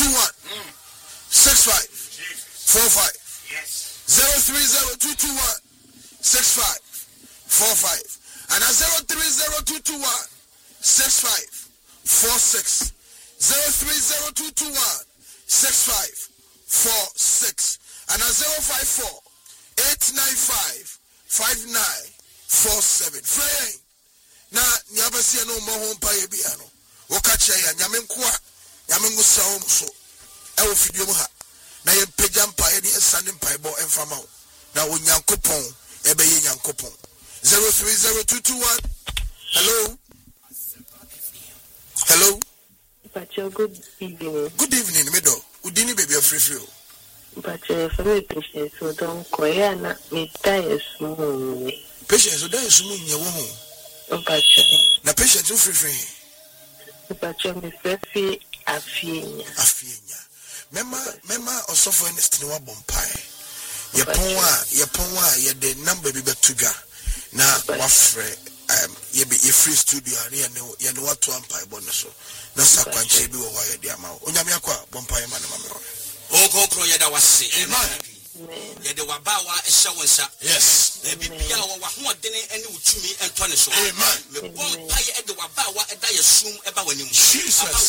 6545. Yes. 030-221-6545. And 030-221-6546. 030-221-6546. And 054-895-5947. Frey. Na nyabasi no mo ho mpa ye bia no. Wo ka che ya nyame nkoa. Nyame ngusa wo so. E wo fidie mu ha. Na ye pagya mpa ye di esane mpa bo emfama wo. Na wo nyankopon ebe ye nyankopon. 030-221. Hello. Hello. Pacho, good evening. Good evening, Mido. Udini baby of free. Pacho, for me patience, so don't koyana me tires moon. Patience, so there is moon your woman. Pacho. Na patience you free. Pacho, me free afinya. Mema or suffer in the Stinua Bompire. Yaponwa, ye de number be betuga. Na wafre. Ye be a free studio area no ye no what to empire bonuso. Na sakwanche bi wo wa de ama. Onyame akwa bompire man mamro. Okokro ye da wase. Amen. Ye de wabawa ehye wonsa. Yes. Na bibia wo wa hoodene ene utumi ento ne so. Amen. Me bompire e de wabawa e da ye sum e ba wanim. Jesus.